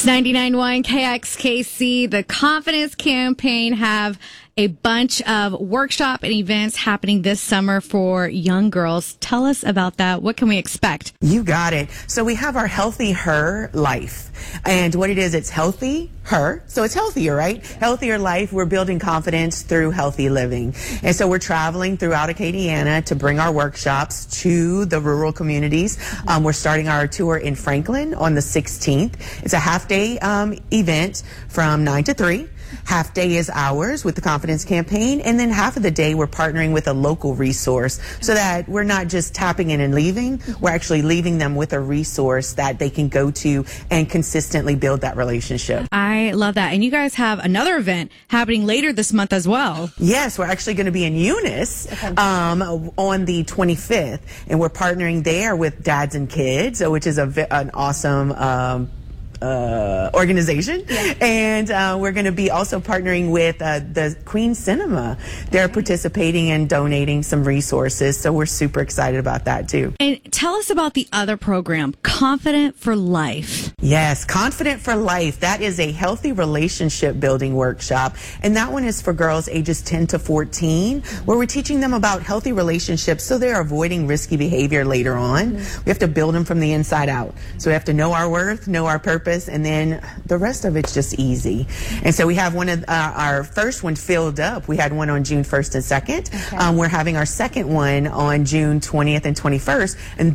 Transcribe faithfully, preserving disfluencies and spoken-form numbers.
It's ninety-nine point one K X K C. The Confidence Campaign have a bunch of workshop and events happening this summer for young girls. Tell us about that. What can we expect? You got it. So we have our Healthy Her Life. And what it is, it's healthy her. So it's healthier, right? Healthier life. We're building confidence through healthy living. And so we're traveling throughout Acadiana to bring our workshops to the rural communities. Um, we're starting our tour in Franklin on the sixteenth. It's a half day um, event from nine to three. Half day is ours with the Confidence Campaign, and then half of the day we're partnering with a local resource so that we're not just tapping in and leaving, we're actually leaving them with a resource that they can go to and consistently build that relationship. I love that. And you guys have another event happening later this month as well. Yes, we're actually going to be in Eunice um, on the twenty-fifth, and we're partnering there with Dads and Kids, which is a, an awesome um, Uh, organization. Yeah. And uh, we're going to be also partnering with uh, the Queen Cinema. They're participating and donating some resources, so we're super excited about that too. And tell us about the other program, Confident for Life. Yes, Confident for Life. That is a healthy relationship building workshop, and that one is for girls ages ten to fourteen, where we're teaching them about healthy relationships so they're avoiding risky behavior later on. Mm-hmm. We have to build them from the inside out. So we have to know our worth, know our purpose, and then the rest of it's just easy. And so we have one of uh, our first one filled up. We had one on June first and second. Okay. Um, we're having our second one on June twentieth and twenty-first, and